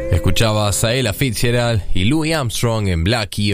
Escuchabas a Ella Fitzgerald y Louis Armstrong en Blackie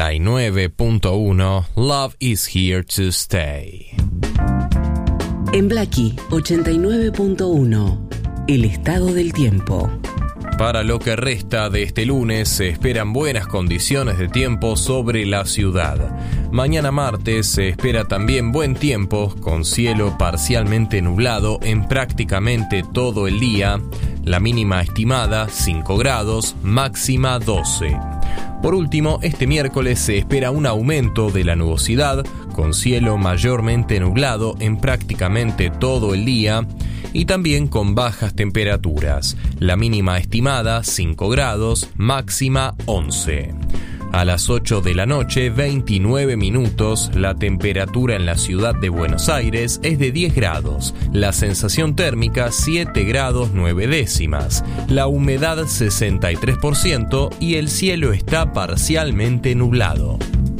89.1. Love is here to stay. En Blackie 89.1, el estado del tiempo. Para lo que resta de este lunes se esperan buenas condiciones de tiempo sobre la ciudad. Mañana martes se espera también buen tiempo, con cielo parcialmente nublado en prácticamente todo el día. La mínima estimada 5 grados, máxima 12. Por último, este miércoles se espera un aumento de la nubosidad, con cielo mayormente nublado en prácticamente todo el día y también con bajas temperaturas. La mínima estimada 5 grados, máxima 11. A las 8 de la noche, 29 minutos, la temperatura en la ciudad de Buenos Aires es de 10 grados, la sensación térmica 7 grados 9 décimas, la humedad 63% y el cielo está parcialmente nublado.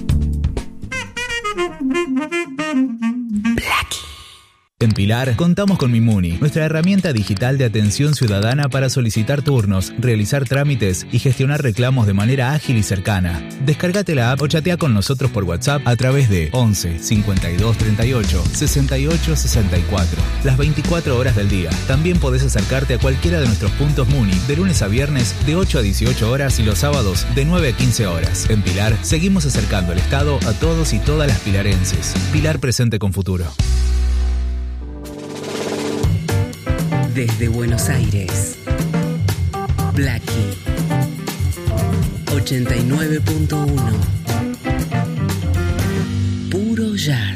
En Pilar, contamos con Mimuni, nuestra herramienta digital de atención ciudadana para solicitar turnos, realizar trámites y gestionar reclamos de manera ágil y cercana. Descárgate la app o chatea con nosotros por WhatsApp a través de 11 52 38 68 64, las 24 horas del día. También podés acercarte a cualquiera de nuestros puntos Muni de lunes a viernes de 8 a 18 horas y los sábados de 9 a 15 horas. En Pilar, seguimos acercando el Estado a todos y todas las pilarenses. Pilar presente con futuro. Desde Buenos Aires, Blackie 89.1, puro jazz.